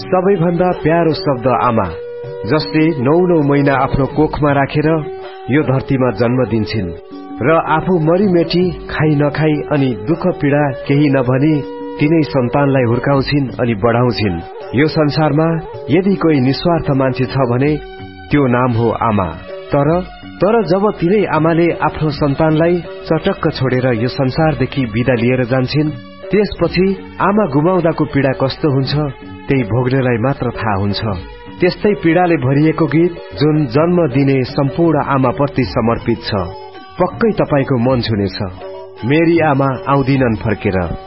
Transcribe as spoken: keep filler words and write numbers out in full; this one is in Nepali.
सबैभन्दा प्यारो शब्द आमा, जसले नौ नौ महिना आफ्नो कोखमा राखेर यो धरतीमा जन्म दिन्छन् र आफू मरिमेटी खाई नखाई अनि दुःख पीडा केही नभनी तिनै सन्तानलाई हुर्काउँछिन् अनि बढाउँछिन्। यो संसारमा यदि कोही निस्वार्थ मान्छे छ भने त्यो नाम हो आमा। तर तर जब तिनै आमाले आफ्नो सन्तानलाई चटक्क छोडेर यो संसारदेखि बिदा लिएर जान्छन्, त्यसपछि आमा गुमाउँदाको पीडा कस्तो हुन्छ त्यही भोग्नेलाई मात्र थाहा हुन्छ। त्यस्तै पीडाले भरिएको गीत जुन जन्म दिने सम्पूर्ण आमाप्रति समर्पित छ, पक्कै तपाईको मन छुनेछ। मेरी आमा आउँदिनन् फर्केर।